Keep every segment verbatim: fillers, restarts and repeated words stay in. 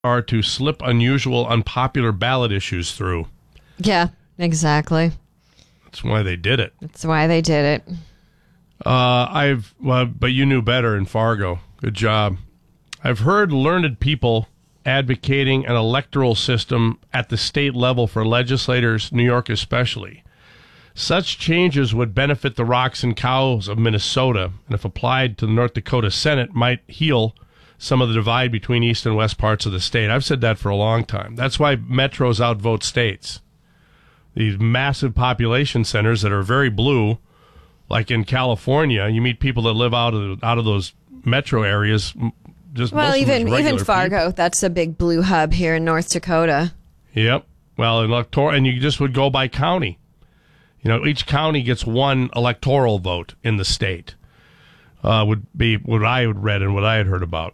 are to slip unusual, unpopular ballot issues through. Yeah, exactly. That's why they did it. That's why they did it. Uh, I've, well, but you knew better in Fargo. Good job. I've heard learned people advocating an electoral system at the state level for legislators, New York especially. Such changes would benefit the rocks and cows of Minnesota, and if applied to the North Dakota Senate, might heal some of the divide between east and west parts of the state. I've said that for a long time. That's why metros outvote states. These massive population centers that are very blue, like in California, you meet people that live out of out of those metro areas. Just well, even even Fargo, people. That's a big blue hub here in North Dakota. Yep. Well, electoral, and you just would go by county. You know, each county gets one electoral vote in the state. Uh, would be what I had read and what I had heard about.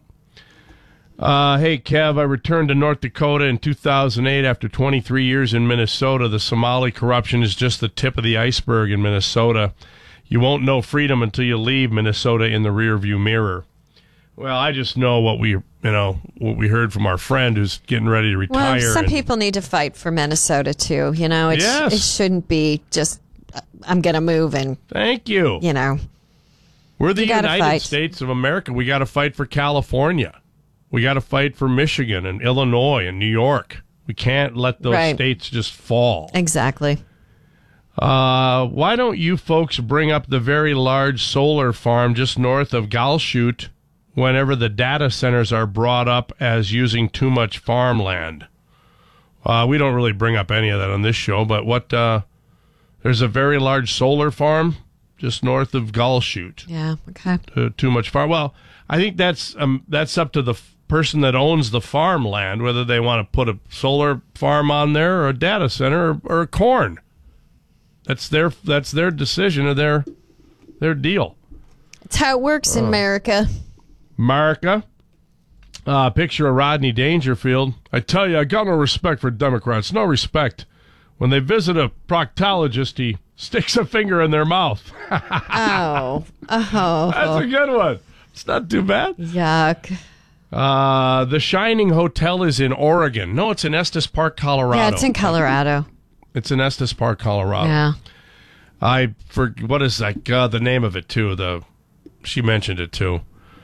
Uh, hey, Kev, I returned to North Dakota in two thousand eight after twenty-three years in Minnesota. The Somali corruption is just the tip of the iceberg in Minnesota. You won't know freedom until you leave Minnesota in the rearview mirror. Well, I just know what we, you know, what we heard from our friend who's getting ready to retire. Well, some and, people need to fight for Minnesota too. You know, it's, yes. it shouldn't be just uh, I'm going to move and. Thank you. You know, we're the you United fight. States of America. We got to fight for California. We got to fight for Michigan and Illinois and New York. We can't let those right. states just fall. Exactly. Uh, why don't you folks bring up the very large solar farm just north of Galshut whenever the data centers are brought up as using too much farmland? Uh, we don't really bring up any of that on this show, but what? Uh, there's a very large solar farm just north of Galshut. Yeah. Okay. Too, too much farm. Well, I think that's um, that's up to the f- person that owns the farmland, whether they want to put a solar farm on there or a data center or, or corn. That's their that's their decision or their their deal. It's how it works uh, in America. America. Uh, picture of Rodney Dangerfield. I tell you, I got no respect for Democrats. No respect. When they visit a proctologist, he sticks a finger in their mouth. oh. Oh. That's a good one. It's not too bad. Yuck. Uh, the Shining Hotel is in Oregon. No, it's in Estes Park, Colorado. Yeah, it's in Colorado. It's in Estes Park, Colorado. Yeah. I for what is like uh, the name of it too? The she mentioned it too.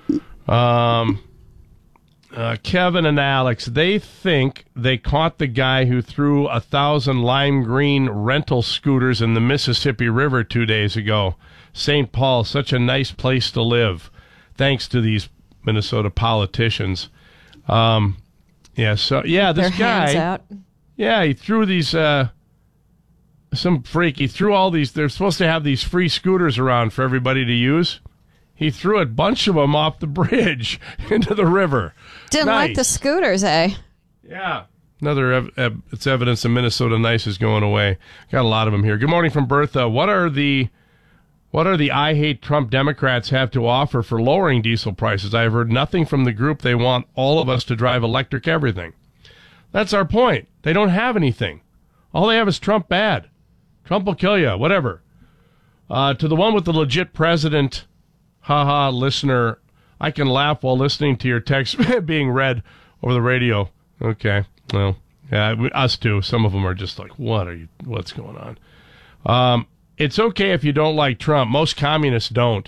Um, uh, Kevin and Alex, they think they caught the guy who threw a thousand lime green rental scooters in the Mississippi River two days ago. Saint Paul, such a nice place to live. Thanks to these Minnesota politicians. Um, yeah, so yeah, this Their guy. hands out. Yeah, he threw these. Uh, some freak. He threw all these. They're supposed to have these free scooters around for everybody to use. He threw a bunch of them off the bridge into the river. Didn't nice. like the scooters, eh? Yeah. Another ev- ev- it's evidence that Minnesota nice is going away. Got a lot of them here. Good morning from Bertha. What are the what are the I hate Trump Democrats have to offer for lowering diesel prices? I have heard nothing from the group. They want all of us to drive electric everything. That's our point. They don't have anything. All they have is Trump bad. Trump will kill you, whatever. Uh, to the one with the legit president, haha, listener, I can laugh while listening to your text being read over the radio. Okay, well, yeah, we, us too. Some of them are just like, what are you, what's going on? Um, it's okay if you don't like Trump. Most communists don't.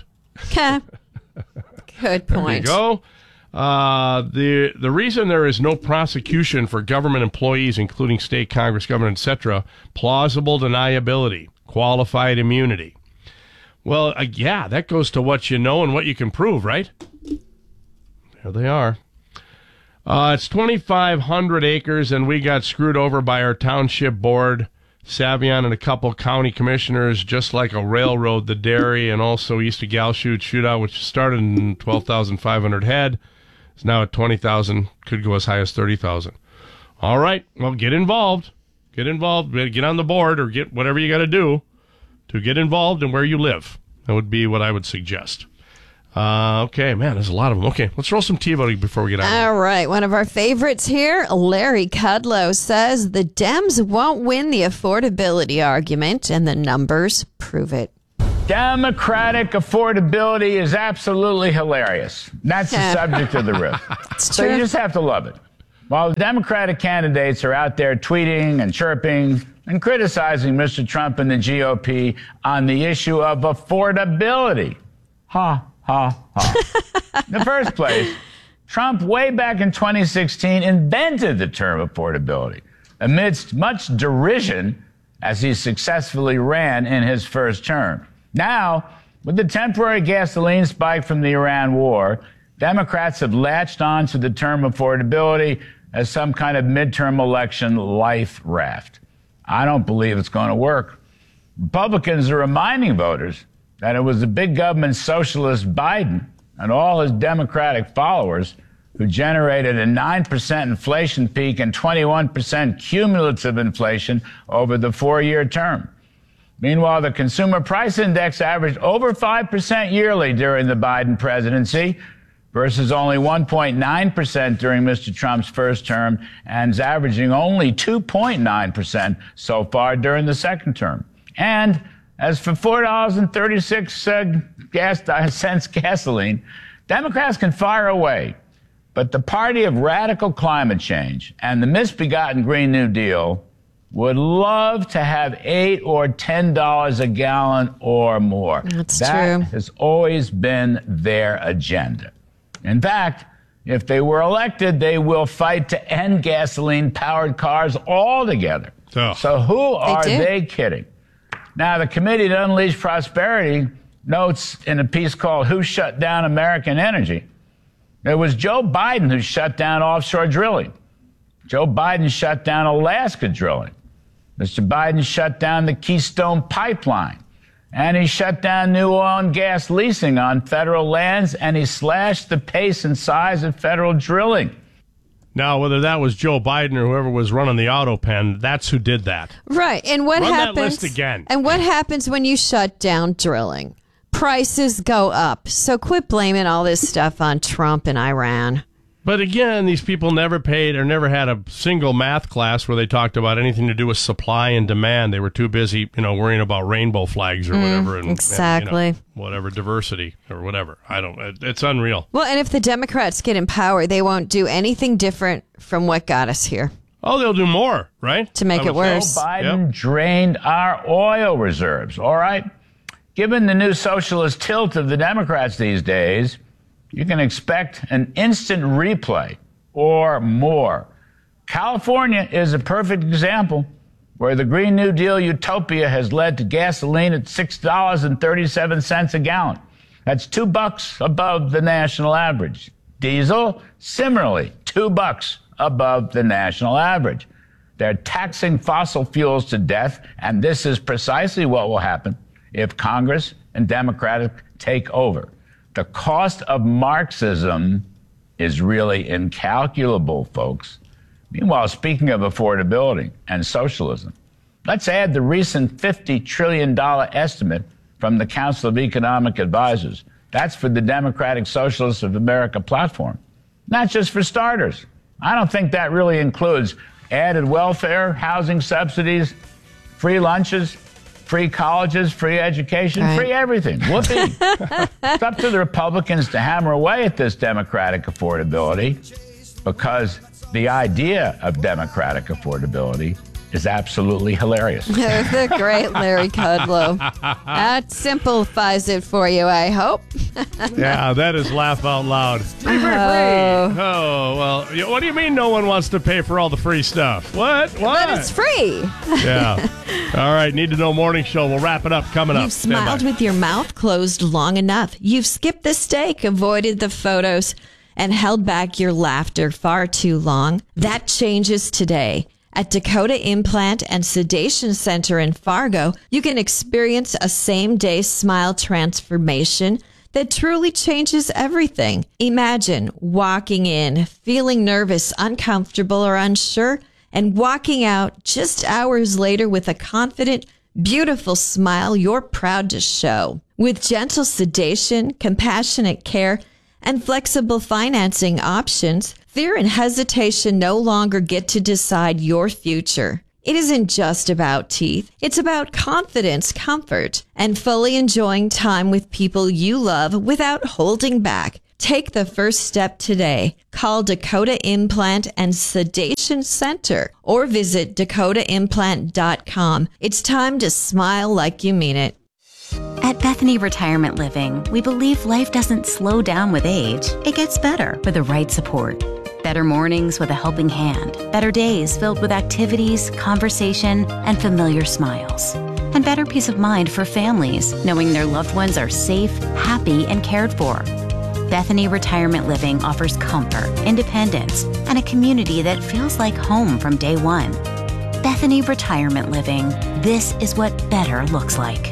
Good point. There you go. Uh, the the reason there is no prosecution for government employees, including state, Congress, government, et cetera, plausible deniability, qualified immunity. Well, uh, yeah, that goes to what you know and what you can prove, right? There they are. Uh, it's twenty-five hundred acres, and we got screwed over by our township board, Savion, and a couple county commissioners, just like a railroad, the dairy, and also East of Galshut shootout, which started in twelve thousand five hundred head. It's now at twenty thousand, could go as high as thirty thousand. All right, well, get involved. Get involved. Get on the board or get whatever you got to do to get involved in where you live. That would be what I would suggest. Uh, okay, man, there's a lot of them. Okay, let's roll some TiVo before we get out. All right, one of our favorites here, Larry Kudlow, says the Dems won't win the affordability argument, and the numbers prove it. Democratic affordability is absolutely hilarious. That's the subject of the riff. It's so true. you just have to love it. While the Democratic candidates are out there tweeting and chirping and criticizing Mister Trump and the G O P on the issue of affordability. Ha, ha, ha. In the first place, Trump, way back in twenty sixteen, invented the term affordability amidst much derision as he successfully ran in his first term. Now, with the temporary gasoline spike from the Iran war, Democrats have latched on to the term affordability as some kind of midterm election life raft. I don't believe it's going to work. Republicans are reminding voters that it was the big government socialist Biden and all his Democratic followers who generated a nine percent inflation peak and twenty-one percent cumulative inflation over the four-year term. Meanwhile, the Consumer Price Index averaged over five percent yearly during the Biden presidency versus only one point nine percent during Mister Trump's first term and is averaging only two point nine percent so far during the second term. And as for four dollars and thirty-six cents uh, gas, cents gasoline, Democrats can fire away. But the party of radical climate change and the misbegotten Green New Deal would love to have eight or ten dollars a gallon or more. That's that true. has always been their agenda. In fact, if they were elected, they will fight to end gasoline-powered cars altogether. Oh. So who are do. they kidding? Now, the Committee to Unleash Prosperity notes in a piece called Who Shut Down American Energy? It was Joe Biden who shut down offshore drilling. Joe Biden shut down Alaska drilling. Mister Biden shut down the Keystone Pipeline. And he shut down new oil and gas leasing on federal lands, and he slashed the pace and size of federal drilling. Now, whether that was Joe Biden or whoever was running the auto pen, that's who did that. Right. And what Run that happens? list again. And what happens when you shut down drilling? Prices go up. So quit blaming all this stuff on Trump and Iran. But again, these people never paid or never had a single math class where they talked about anything to do with supply and demand. They were too busy, you know, worrying about rainbow flags or whatever. And, exactly. And, you know, whatever, diversity or whatever. I don't, it, it's unreal. Well, and if the Democrats get in power, they won't do anything different from what got us here. Oh, they'll do more, right? To make I it would worse. Joe Biden yep. drained our oil reserves, all right? Given the new socialist tilt of the Democrats these days, you can expect an instant replay or more. California is a perfect example where the Green New Deal utopia has led to gasoline at six dollars and thirty-seven cents a gallon. That's two bucks above the national average. Diesel, similarly, two bucks above the national average. They're taxing fossil fuels to death, and this is precisely what will happen if Congress and Democrats take over. The cost of Marxism is really incalculable, folks. Meanwhile, speaking of affordability and socialism, let's add the recent fifty trillion dollars estimate from the Council of Economic Advisors. That's for the Democratic Socialists of America platform. Not just for starters. I don't think that really includes added welfare, housing subsidies, free lunches, free colleges, free education, right. free everything. Whoopee. It's up to the Republicans to hammer away at this democratic affordability because the idea of democratic affordability is absolutely hilarious. The great Larry Kudlow. That simplifies it for you, I hope. Yeah, that is laugh out loud. Free, free, free. Oh. Oh, well, what do you mean no one wants to pay for all the free stuff? What? What? But it's free. Yeah. All right, Need to Know Morning Show. We'll wrap it up coming up. You've Stand smiled by. with your mouth closed long enough. You've skipped the steak, avoided the photos, and held back your laughter far too long. That changes today. At Dakota Implant and Sedation Center in Fargo, you can experience a same-day smile transformation that truly changes everything. Imagine walking in, feeling nervous, uncomfortable, or unsure, and walking out just hours later with a confident, beautiful smile you're proud to show. With gentle sedation, compassionate care, and flexible financing options, fear and hesitation no longer get to decide your future. It isn't just about teeth. It's about confidence, comfort, and fully enjoying time with people you love without holding back. Take the first step today. Call Dakota Implant and Sedation Center or visit dakota implant dot com. It's time to smile like you mean it. At Bethany Retirement Living, we believe life doesn't slow down with age. It gets better with the right support. Better mornings with a helping hand. Better days filled with activities, conversation, and familiar smiles. And better peace of mind for families, knowing their loved ones are safe, happy, and cared for. Bethany Retirement Living offers comfort, independence, and a community that feels like home from day one. Bethany Retirement Living. This is what better looks like.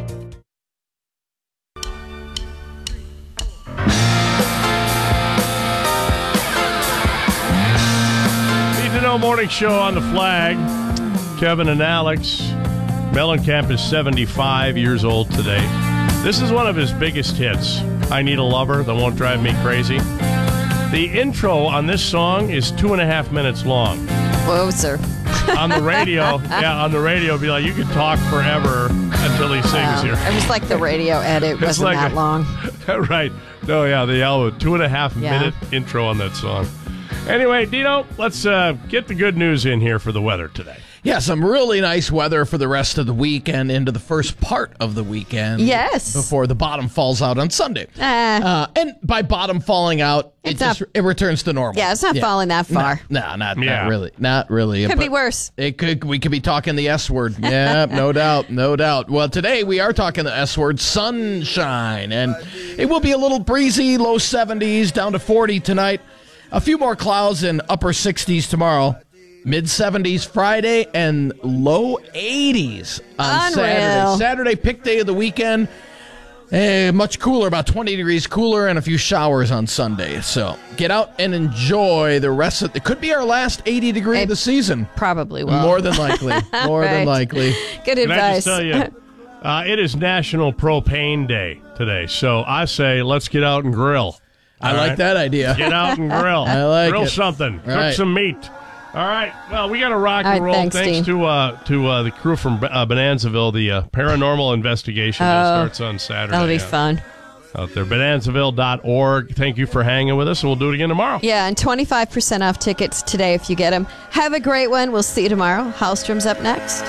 Need to Know Morning Show on the Flag. Kevin and Alex. Mellencamp is seventy-five years old today. This is one of his biggest hits. I Need a Lover That Won't Drive Me Crazy. The intro on this song is two and a half minutes long. Whoa, sir. On the radio, yeah, on the radio, be like, you could talk forever until he sings Um, here. It was like the radio edit. It's wasn't like that a- long. Right. No, yeah, the album, two and a half Yeah. minute intro on that song. Anyway, Dino, let's uh, get the good news in here for the weather today. Yeah, some really nice weather for the rest of the week and into the first part of the weekend. Yes. Before the bottom falls out on Sunday. Uh, Uh, and by bottom falling out, it It's just not- it returns to normal. yeah, it's not falling that far. No, no, not, Yeah. not really. Not really. Could But be worse. It could. We could be talking the S word. Yeah, no doubt, no doubt. Well, today we are talking the S word, sunshine, and it will be a little breezy, low seventies, down to forty tonight. A few more clouds and upper sixties tomorrow. Mid seventies Friday and low eighties on Unreal. Saturday. Saturday, pick day of the weekend. Eh, much cooler, about twenty degrees cooler, and a few showers on Sunday. So get out and enjoy the rest of it. Could be our last eighty degree of the season. Probably will. More than likely. More than Right. likely. Good Can I advice. just tell you, uh, it is National Propane Day today. So I say let's get out and grill. I All like right? that idea. Get out and grill. I like grill it. something. Right. Cook some meat. All right. Well, we got to rock and All right, roll. thanks, Thanks Dean. to uh, to uh, the crew from uh, Bonanzaville. The uh, paranormal investigation that starts on Saturday. That'll be yeah, fun. out there. bonanzaville dot org. Thank you for hanging with us, and we'll do it again tomorrow. Yeah, and twenty-five percent off tickets today if you get them. Have a great one. We'll see you tomorrow. Hallstrom's up next.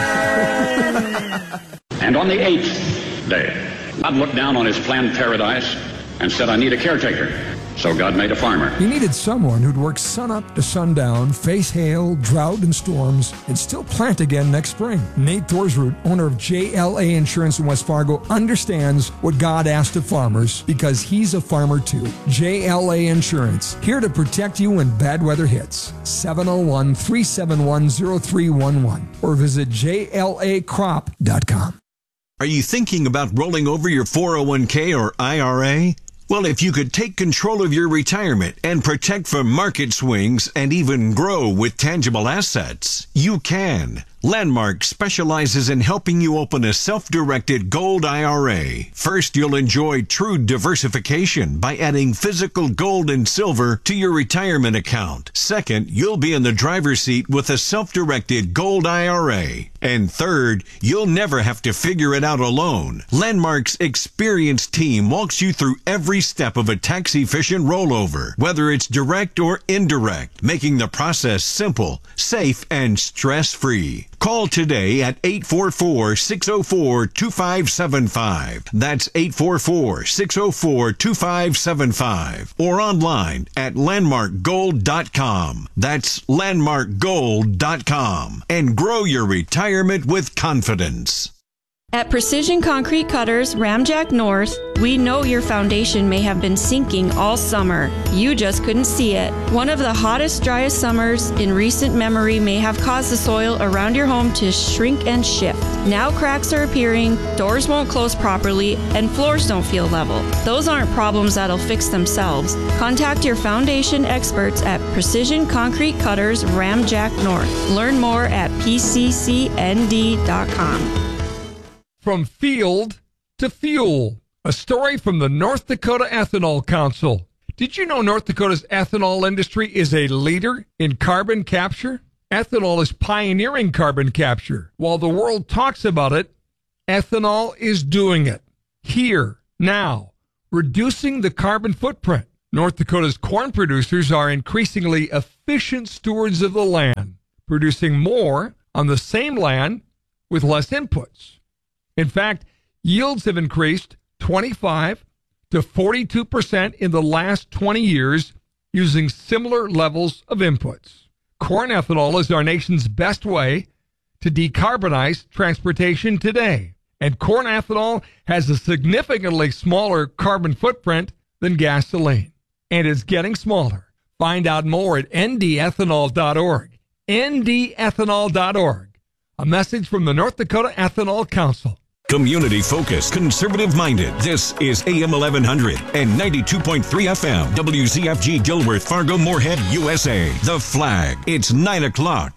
And on the eighth day, God looked down on his planned paradise and said, I need a caretaker. So God made a farmer. He needed someone who'd work sunup to sundown, face hail, drought, and storms, and still plant again next spring. Nate Thorsroot, owner of J L A Insurance in West Fargo, understands what God asked of farmers because he's a farmer too. J L A Insurance, here to protect you when bad weather hits. seven oh one, three seven one, oh three one one or visit J L A crop dot com. Are you thinking about rolling over your four oh one k or I R A? Well, if you could take control of your retirement and protect from market swings and even grow with tangible assets, you can. Landmark specializes in helping you open a self-directed gold I R A. First, you'll enjoy true diversification by adding physical gold and silver to your retirement account. Second, you'll be in the driver's seat with a self-directed gold I R A. And third, you'll never have to figure it out alone. Landmark's experienced team walks you through every step of a tax-efficient rollover, whether it's direct or indirect, making the process simple, safe, and stress-free. Call today at eight four four, six oh four, two five seven five. That's eight four four, six oh four, two five seven five. Or online at landmark gold dot com. That's landmark gold dot com. And grow your retirement with confidence. At Precision Concrete Cutters, Ramjack North, we know your foundation may have been sinking all summer. You just couldn't see it. One of the hottest, driest summers in recent memory may have caused the soil around your home to shrink and shift. Now cracks are appearing, doors won't close properly, and floors don't feel level. Those aren't problems that'll fix themselves. Contact your foundation experts at Precision Concrete Cutters, Ramjack North. Learn more at P C C N D dot com. From field to fuel, a story from the North Dakota Ethanol Council. Did you know North Dakota's ethanol industry is a leader in carbon capture? Ethanol is pioneering carbon capture. While the world talks about it, ethanol is doing it. Here, now, reducing the carbon footprint. North Dakota's corn producers are increasingly efficient stewards of the land, producing more on the same land with less inputs. In fact, yields have increased twenty-five to forty-two percent in the last twenty years using similar levels of inputs. Corn ethanol is our nation's best way to decarbonize transportation today, and corn ethanol has a significantly smaller carbon footprint than gasoline, and is getting smaller. Find out more at N D ethanol dot org. N D ethanol dot org. A message from the North Dakota Ethanol Council. Community focused, conservative minded. This is A M eleven hundred and ninety-two point three F M. W Z F G Gilworth, Fargo, Moorhead, U S A. The Flag. It's nine o'clock.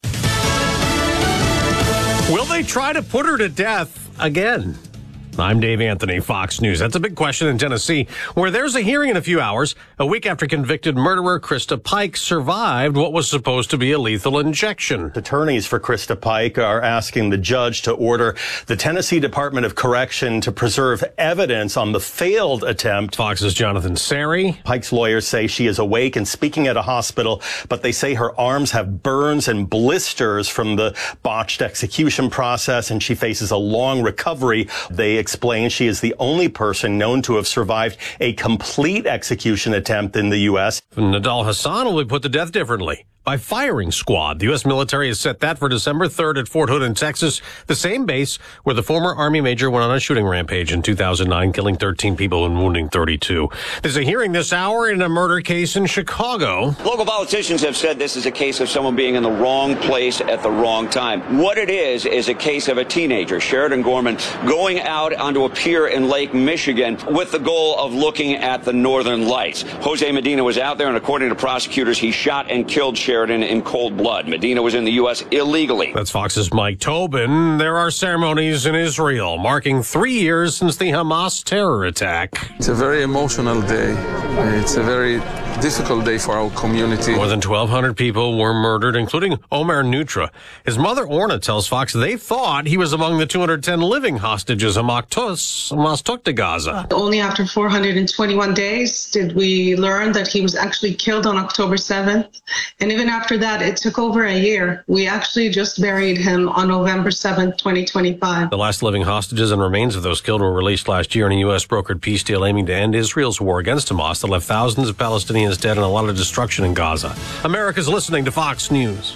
Will they try to put her to death again? I'm Dave Anthony, Fox News. That's a big question in Tennessee, where there's a hearing in a few hours, a week after convicted murderer Krista Pike survived what was supposed to be a lethal injection. Attorneys for Krista Pike are asking the judge to order the Tennessee Department of Correction to preserve evidence on the failed attempt. Fox's Jonathan Sari. Pike's lawyers say she is awake and speaking at a hospital, but they say her arms have burns and blisters from the botched execution process, and she faces a long recovery. They explain she is the only person known to have survived a complete execution attempt in the U S. Nadal Hassan will be put to death differently by firing squad. The U S military has set that for December third at Fort Hood in Texas, the same base where the former Army major went on a shooting rampage in two thousand nine, killing thirteen people and wounding thirty-two. There's a hearing this hour in a murder case in Chicago. Local politicians have said this is a case of someone being in the wrong place at the wrong time. What it is, is a case of a teenager, Sheridan Gorman, going out onto a pier in Lake Michigan with the goal of looking at the northern lights. Jose Medina was out there, and according to prosecutors, he shot and killed Sheridan in cold blood. Medina was in the U S illegally. That's Fox's Mike Tobin. There are ceremonies in Israel marking three years since the Hamas terror attack. It's a very emotional day. It's a very difficult day for our community. More than twelve hundred people were murdered, including Omer Nutra. His mother, Orna, tells Fox they thought he was among the two hundred ten living hostages Hamas took to Gaza. Only after four hundred twenty-one days did we learn that he was actually killed on October seventh. And even after that, it took over a year. We actually just buried him on November seventh, twenty twenty-five. The last living hostages and remains of those killed were released last year in a U S brokered peace deal aiming to end Israel's war against Hamas that left thousands of Palestinians dead and a lot of destruction in Gaza. America's listening to Fox News.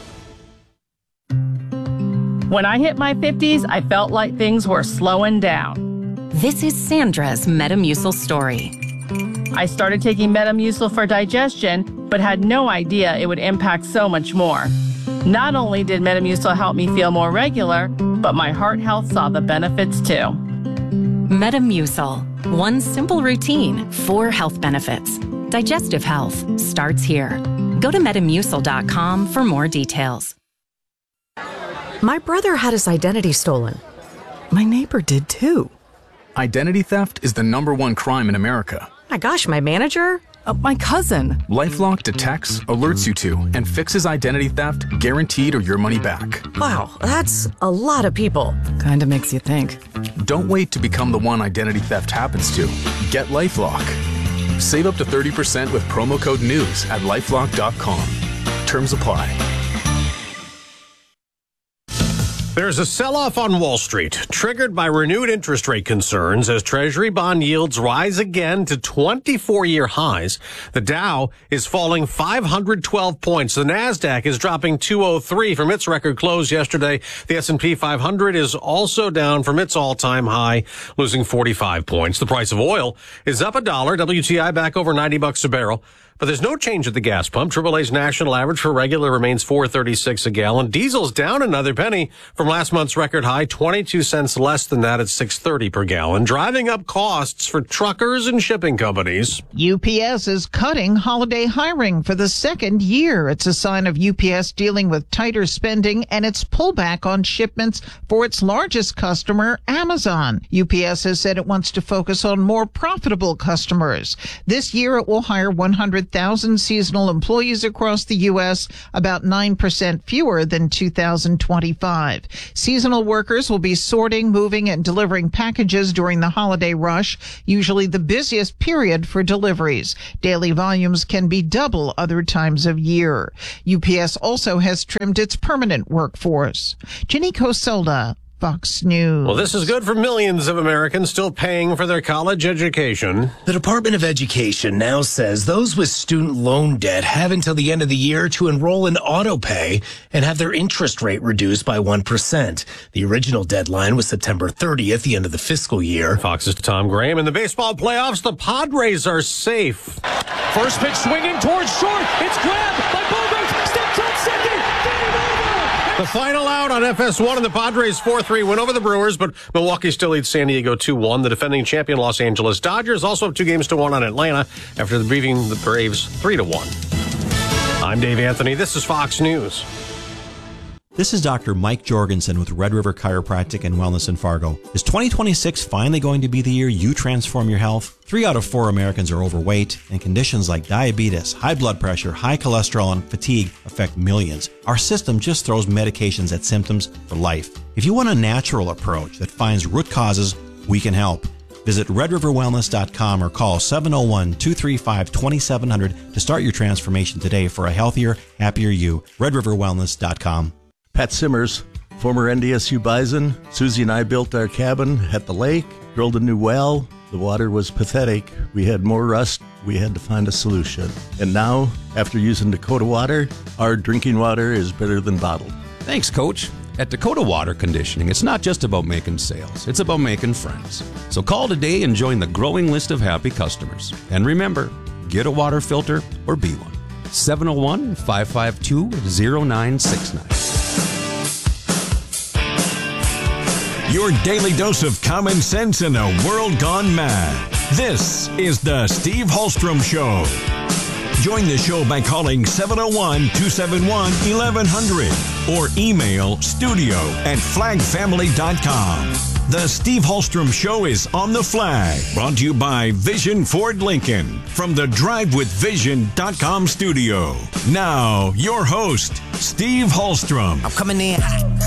When I hit my fifties, I felt like things were slowing down. This is Sandra's Metamucil story. I started taking Metamucil for digestion, but had no idea it would impact so much more. Not only did Metamucil help me feel more regular, but my heart health saw the benefits too. Metamucil. One simple routine, four health benefits. Digestive health starts here. Go to metamucil dot com for more details. My brother had his identity stolen. My neighbor did too. Identity theft is the number one crime in America. My gosh, my manager? Uh, my cousin. LifeLock detects, alerts you to, and fixes identity theft, guaranteed or your money back. Wow, that's a lot of people. Kinda makes you think. Don't wait to become the one identity theft happens to. Get LifeLock. Save up to thirty percent with promo code NEWS at lifelock dot com. Terms apply. There's a sell-off on Wall Street, triggered by renewed interest rate concerns as Treasury bond yields rise again to twenty-four-year highs. The Dow is falling five hundred twelve points. The Nasdaq is dropping two oh three from its record close yesterday. The S and P five hundred is also down from its all-time high, losing forty-five points. The price of oil is up a dollar. W T I back over ninety bucks a barrel. But there's no change at the gas pump. triple A's national average for regular remains four thirty-six a gallon. Diesel's down another penny from last month's record high, twenty-two cents less than that at six thirty per gallon, driving up costs for truckers and shipping companies. U P S is cutting holiday hiring for the second year. It's a sign of U P S dealing with tighter spending and its pullback on shipments for its largest customer, Amazon. U P S has said it wants to focus on more profitable customers. This year, it will hire one hundred hundred thousand seasonal employees across the U S, about nine percent fewer than two thousand twenty-five. Seasonal workers will be sorting, moving, and delivering packages during the holiday rush, usually the busiest period for deliveries. Daily volumes can be double other times of year. U P S also has trimmed its permanent workforce. Jenny Cosola, Fox News. Well, this is good for millions of Americans still paying for their college education. The Department of Education now says those with student loan debt have until the end of the year to enroll in autopay and have their interest rate reduced by one percent. The original deadline was September thirtieth, the end of the fiscal year. Fox's Tom Graham. In the baseball playoffs, the Padres are safe. First pitch swinging towards short. It's grabbed by Bogarts. Steps on second. The final out on F S one, and the Padres four three win over the Brewers, but Milwaukee still leads San Diego two one. The defending champion Los Angeles Dodgers also have two games to one on Atlanta after beating the Braves three to one. I'm Dave Anthony. This is Fox News. This is Doctor Mike Jorgensen with Red River Chiropractic and Wellness in Fargo. Is twenty twenty-six finally going to be the year you transform your health? Three out of four Americans are overweight, and conditions like diabetes, high blood pressure, high cholesterol, and fatigue affect millions. Our system just throws medications at symptoms for life. If you want a natural approach that finds root causes, we can help. Visit red river wellness dot com or call seven oh one, two three five, two seven zero zero to start your transformation today for a healthier, happier you. red river wellness dot com. Pat Simmers, former N D S U Bison. Susie and I built our cabin at the lake, drilled a new well. The water was pathetic. We had more rust. We had to find a solution. And now, after using Dakota Water, our drinking water is better than bottled. Thanks, Coach. At Dakota Water Conditioning, it's not just about making sales. It's about making friends. So call today and join the growing list of happy customers. And remember, get a water filter or be one. seven oh one, five five two, oh nine six nine. Your daily dose of common sense in a world gone mad. This is the Steve Hallstrom Show. Join the show by calling seven oh one, two seven one, eleven hundred or email studio at flag family dot com. The Steve Hallstrom Show is on the flag, brought to you by Vision Ford Lincoln from the drive with vision dot com studio. Now, your host, Steve Hallstrom. I'm coming in.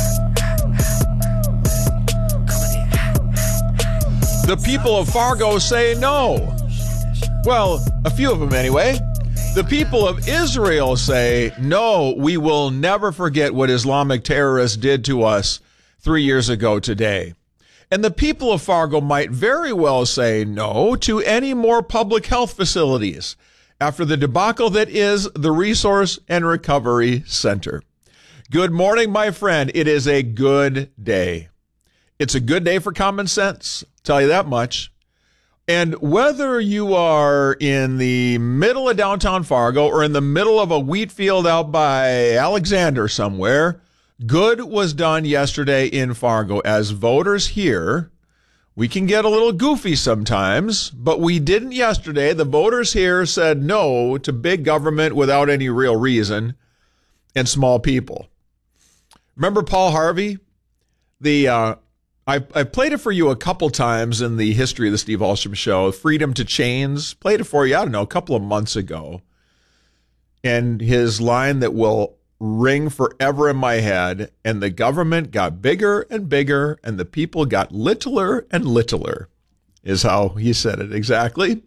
The people of Fargo say no. Well, a few of them anyway. The people of Israel say, no, we will never forget what Islamic terrorists did to us three years ago today. And the people of Fargo might very well say no to any more public health facilities after the debacle that is the Resource and Recovery Center. Good morning, my friend. It is a good day. It's a good day for common sense, tell you that much. And whether you are in the middle of downtown Fargo or in the middle of a wheat field out by Alexander somewhere, good was done yesterday in Fargo. As voters here, we can get a little goofy sometimes, but we didn't yesterday. The voters here said no to big government without any real reason and small people. Remember Paul Harvey? The uh, I, I've played it for you a couple times in the history of the Steve Hallstrom Show. Freedom to Chains. Played it for you, I don't know, a couple of months ago. And his line that will ring forever in my head, and the government got bigger and bigger, and the people got littler and littler, is how he said it exactly.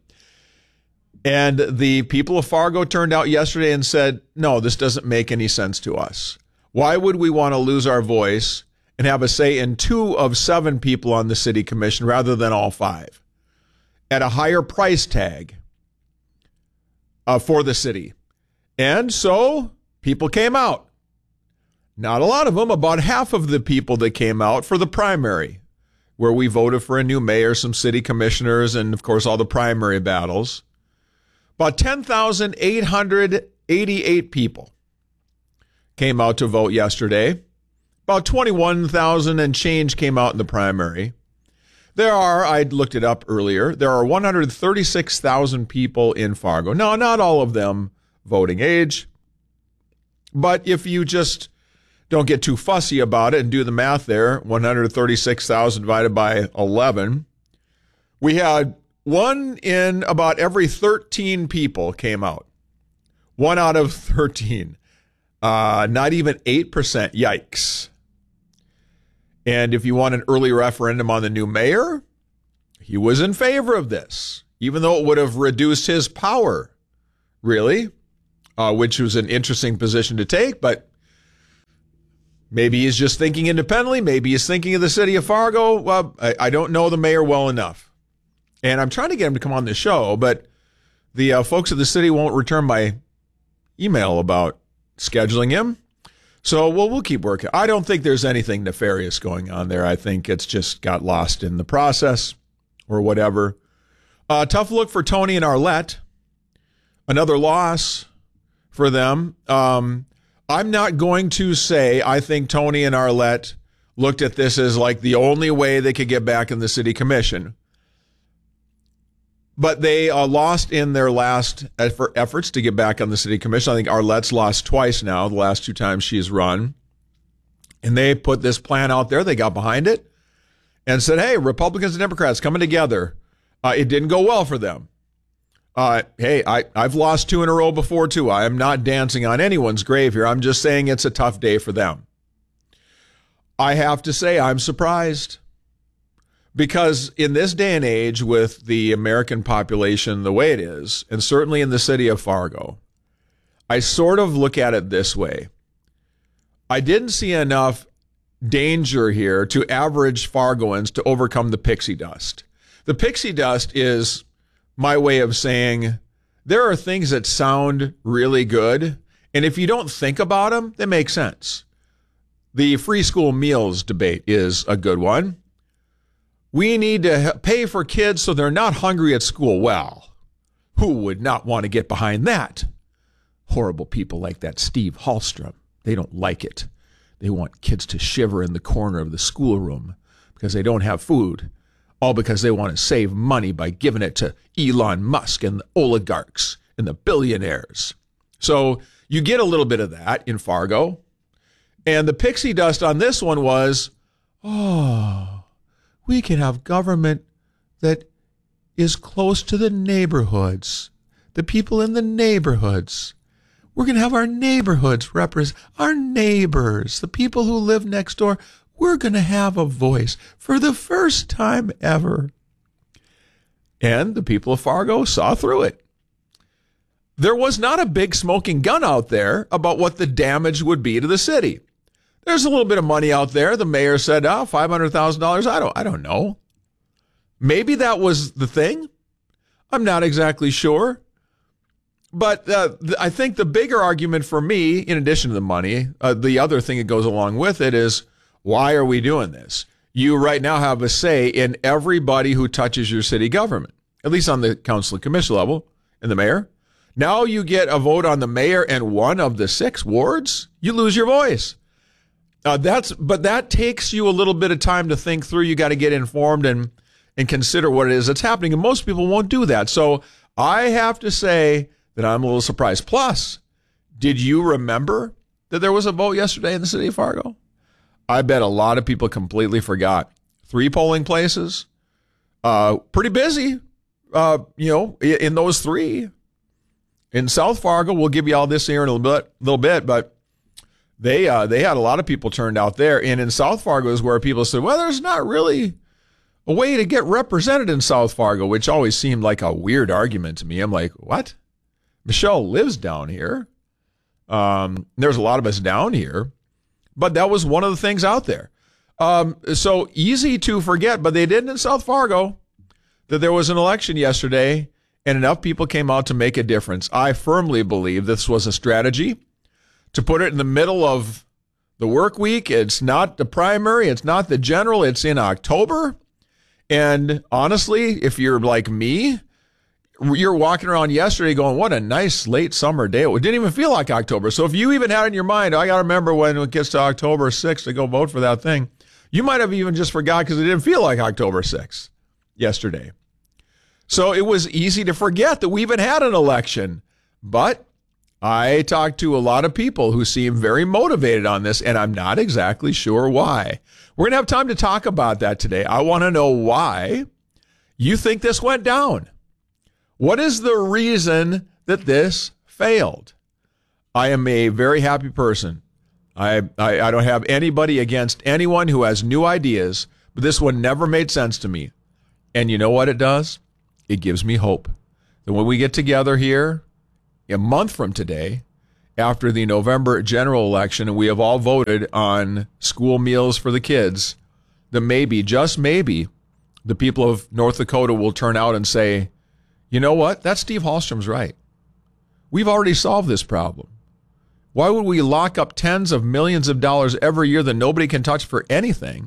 And the people of Fargo turned out yesterday and said, no, this doesn't make any sense to us. Why would we want to lose our voice and have a say in two of seven people on the city commission rather than all five at a higher price tag uh, for the city? And so people came out. Not a lot of them, about half of the people that came out for the primary, where we voted for a new mayor, some city commissioners, and of course all the primary battles. About ten thousand eight hundred eighty-eight people came out to vote yesterday. About twenty-one thousand and change came out in the primary. There are, I looked it up earlier, there are one hundred thirty-six thousand people in Fargo. Now, not all of them voting age, but if you just don't get too fussy about it and do the math there, one hundred thirty-six thousand divided by eleven, we had one in about every thirteen people came out. One out of thirteen. Uh, not even eight percent. Yikes. And if you want an early referendum on the new mayor, he was in favor of this, even though it would have reduced his power, really, uh, which was an interesting position to take. But maybe he's just thinking independently. Maybe he's thinking of the city of Fargo. Well, I, I don't know the mayor well enough. And I'm trying to get him to come on the show, but the uh, folks at the city won't return my email about scheduling him. So well, we'll keep working. I don't think there's anything nefarious going on there. I think it's just got lost in the process or whatever. Uh, tough look for Tony and Arlette. Another loss for them. Um, I'm not going to say I think Tony and Arlette looked at this as like the only way they could get back in the city commission. But they uh, lost in their last effort, efforts to get back on the city commission. I think Arlette's lost twice now, the last two times she's run. And they put this plan out there. They got behind it and said, hey, Republicans and Democrats coming together. Uh, it didn't go well for them. Uh, hey, I, I've lost two in a row before, too. I am not dancing on anyone's grave here. I'm just saying it's a tough day for them. I have to say I'm surprised. Because in this day and age, with the American population the way it is, and certainly in the city of Fargo, I sort of look at it this way. I didn't see enough danger here to average Fargoans to overcome the pixie dust. The pixie dust is my way of saying there are things that sound really good, and if you don't think about them, they make sense. The free school meals debate is a good one. We need to pay for kids so they're not hungry at school. Well, who would not want to get behind that? Horrible people like that Steve Hallstrom. They don't like it. They want kids to shiver in the corner of the schoolroom because they don't have food, all because they want to save money by giving it to Elon Musk and the oligarchs and the billionaires. So you get a little bit of that in Fargo. And the pixie dust on this one was, oh, we can have government that is close to the neighborhoods, the people in the neighborhoods. We're going to have our neighborhoods represent our neighbors, the people who live next door. We're going to have a voice for the first time ever. And the people of Fargo saw through it. There was not a big smoking gun out there about what the damage would be to the city. There's a little bit of money out there. The mayor said, oh, five hundred thousand dollars. I don't, I don't know. Maybe that was the thing. I'm not exactly sure. But uh, th- I think the bigger argument for me, in addition to the money, uh, the other thing that goes along with it is, why are we doing this? You right now have a say in everybody who touches your city government, at least on the council and commission level, and the mayor. Now you get a vote on the mayor and one of the six wards, you lose your voice. Uh, that's, but that takes you a little bit of time to think through. You got to get informed and and consider what it is that's happening. And most people won't do that. So I have to say that I'm a little surprised. Plus, did you remember that there was a vote yesterday in the city of Fargo? I bet a lot of people completely forgot. Three polling places, uh, pretty busy. Uh, you know, in those three. In South Fargo, we'll give you all this here in a little bit, little bit, but. They uh, they had a lot of people turned out there. And in South Fargo is where people said, well, there's not really a way to get represented in South Fargo, which always seemed like a weird argument to me. I'm like, what? Michelle lives down here. Um, there's a lot of us down here. But that was one of the things out there. Um, so easy to forget, but they didn't in South Fargo, that there was an election yesterday and enough people came out to make a difference. I firmly believe this was a strategy. To put it in the middle of the work week, it's not the primary, it's not the general, it's in October. And honestly, if you're like me, you're walking around yesterday going, what a nice late summer day. It didn't even feel like October. So if you even had in your mind, I got to remember when it gets to October sixth to go vote for that thing, you might have even just forgot because it didn't feel like October sixth yesterday. So it was easy to forget that we even had an election. But I talked to a lot of people who seem very motivated on this, and I'm not exactly sure why. We're going to have time to talk about that today. I want to know why you think this went down. What is the reason that this failed? I am a very happy person. I, I, I don't have anybody against anyone who has new ideas, but this one never made sense to me. And you know what it does? It gives me hope that when we get together here a month from today, after the November general election, and we have all voted on school meals for the kids, that maybe, just maybe, the people of North Dakota will turn out and say, you know what? That Steve Hallstrom's right. We've already solved this problem. Why would we lock up tens of millions of dollars every year that nobody can touch for anything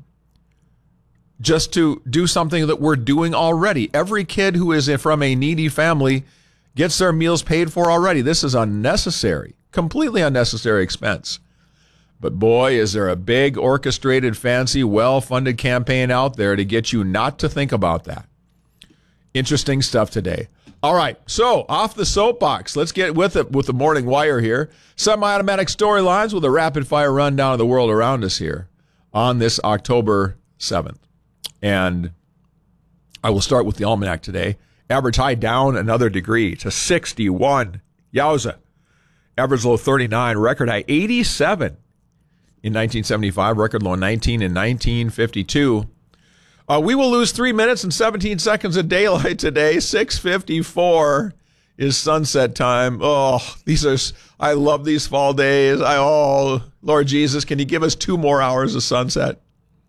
just to do something that we're doing already? Every kid who is from a needy family gets their meals paid for already. This is unnecessary, completely unnecessary expense. But boy, is there a big, orchestrated, fancy, well-funded campaign out there to get you not to think about that. Interesting stuff today. All right, so off the soapbox. Let's get with it with the morning wire here. Semi-automatic storylines with a rapid-fire rundown of the world around us here on this October seventh. And I will start with the almanac today. Average high down another degree to sixty-one. Yowza. Average low thirty-nine. Record high eighty-seven in nineteen seventy-five. Record low nineteen in nineteen fifty-two. Uh, we will lose three minutes and seventeen seconds of daylight today. six fifty-four is sunset time. Oh, these are, I love these fall days. I, oh, Lord Jesus, can you give us two more hours of sunset?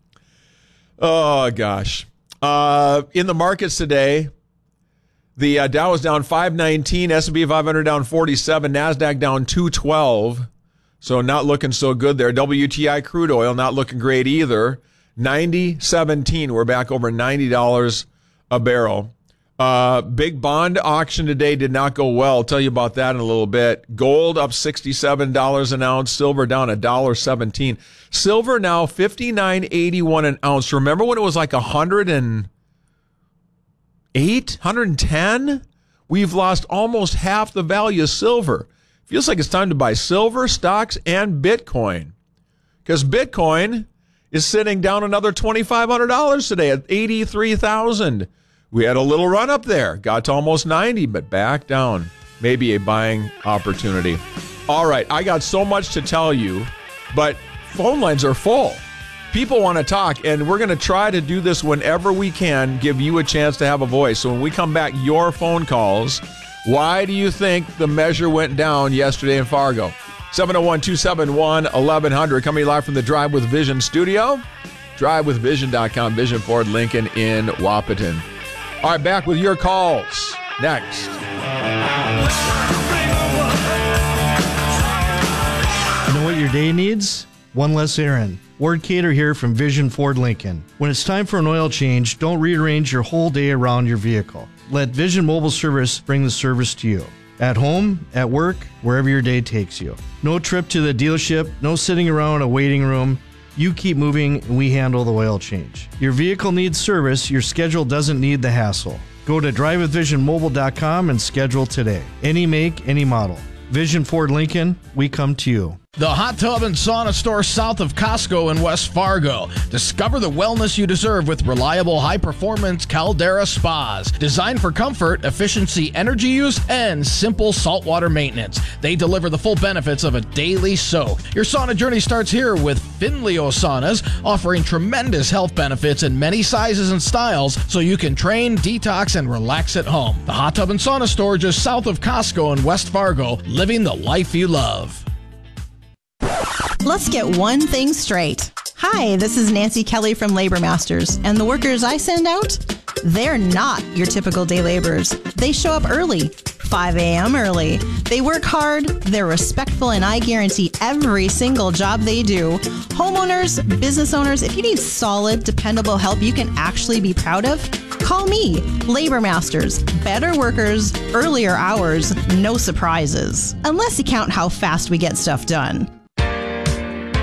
Oh, gosh. Uh, in the markets today, the uh, Dow is down five nineteen, S and P five hundred down forty-seven, NASDAQ down two twelve. So not looking so good there. W T I crude oil not looking great either. ninety seventeen. We're back over ninety dollars a barrel. Uh, big bond auction today did not go well. I'll tell you about that in a little bit. Gold up sixty-seven dollars an ounce. Silver down one dollar seventeen. Silver now fifty-nine eighty-one an ounce. Remember when it was like one hundred eight, one hundred ten? We've lost almost half the value of silver. Feels like it's time to buy silver, stocks, and Bitcoin. Because Bitcoin is sitting down another twenty-five hundred dollars today at eighty-three thousand dollars. We had a little run up there, got to almost ninety, but back down. Maybe a buying opportunity. All right, I got so much to tell you, but phone lines are full. People want to talk, and we're going to try to do this whenever we can, give you a chance to have a voice. So when we come back, your phone calls. Why do you think the measure went down yesterday in Fargo? seven oh one, two seven one, eleven hundred. Coming live from the Drive with Vision studio. drive with vision dot com. Vision Ford Lincoln in Wahpeton. All right, back with your calls next. You know what your day needs? One less errand. Ward Cater here from Vision Ford Lincoln. When it's time for an oil change, don't rearrange your whole day around your vehicle. Let Vision Mobile Service bring the service to you. At home, at work, wherever your day takes you. No trip to the dealership, no sitting around a waiting room. You keep moving and we handle the oil change. Your vehicle needs service, your schedule doesn't need the hassle. Go to drive with vision mobile dot com and schedule today. Any make, any model. Vision Ford Lincoln, we come to you. The Hot Tub and Sauna Store south of Costco in West Fargo. Discover the wellness you deserve with reliable, high-performance Caldera spas. Designed for comfort, efficiency, energy use, and simple saltwater maintenance. They deliver the full benefits of a daily soak. Your sauna journey starts here with Finleo Saunas, offering tremendous health benefits in many sizes and styles so you can train, detox, and relax at home. The Hot Tub and Sauna Store just south of Costco in West Fargo, living the life you love. Let's get one thing straight. Hi, this is Nancy Kelly from Labor Masters, and the workers I send out, they're not your typical day laborers. They show up early, five a.m. early. They work hard, they're respectful, and I guarantee every single job they do. Homeowners, business owners, if you need solid, dependable help you can actually be proud of, call me. Labor Masters. Better workers, earlier hours, no surprises. Unless you count how fast we get stuff done.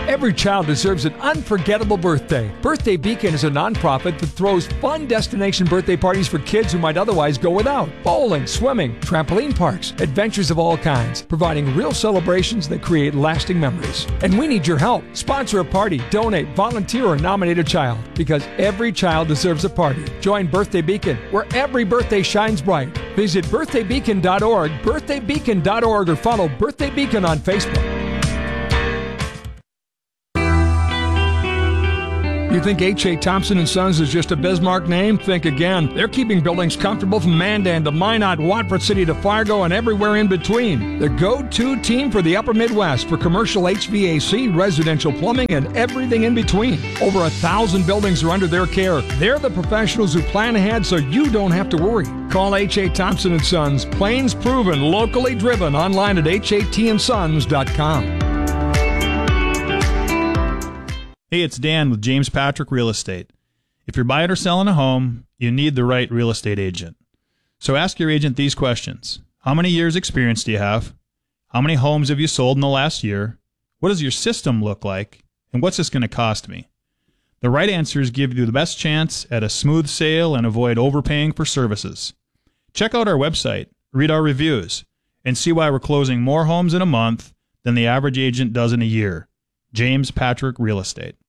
Every child deserves an unforgettable birthday. Birthday Beacon is a nonprofit that throws fun destination birthday parties for kids who might otherwise go without. Bowling, swimming, trampoline parks, adventures of all kinds, providing real celebrations that create lasting memories. And we need your help. Sponsor a party, donate, volunteer, or nominate a child, because every child deserves a party. Join Birthday Beacon, where every birthday shines bright. Visit birthday beacon dot org, birthday beacon dot org, or follow Birthday Beacon on Facebook. You think H A. Thompson and Sons is just a Bismarck name? Think again. They're keeping buildings comfortable from Mandan to Minot, Watford City to Fargo, and everywhere in between. The go-to team for the upper Midwest for commercial H V A C, residential plumbing, and everything in between. Over a thousand buildings are under their care. They're the professionals who plan ahead so you don't have to worry. Call H A. Thompson and Sons. Plains proven, locally driven. Online at H A T and sons dot com. Hey, it's Dan with James Patrick Real Estate. If you're buying or selling a home, you need the right real estate agent. So ask your agent these questions. How many years experience do you have? How many homes have you sold in the last year? What does your system look like? And what's this going to cost me? The right answers give you the best chance at a smooth sale and avoid overpaying for services. Check out our website, read our reviews, and see why we're closing more homes in a month than the average agent does in a year. James Patrick Real Estate.